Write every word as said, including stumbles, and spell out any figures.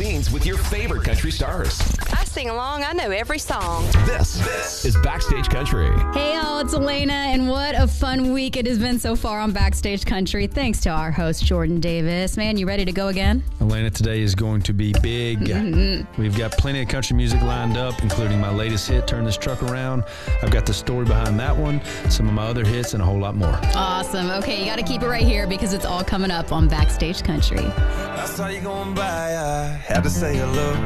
scenes with your favorite country stars. I sing along. I know every song. This, this is Backstage Country. Hey, y'all, it's Elena, and what a fun week it has been so far on Backstage Country. Thanks to our host, Jordan Davis. Man, you ready to go again? Elena, today is going to be big. Mm-hmm. We've got plenty of country music lined up, including my latest hit, Turn This Truck Around. I've got the story behind that one, some of my other hits, and a whole lot more. Awesome. Okay, you got to keep it right here because it's all coming up on Backstage Country. I saw you going by, I had to say hello.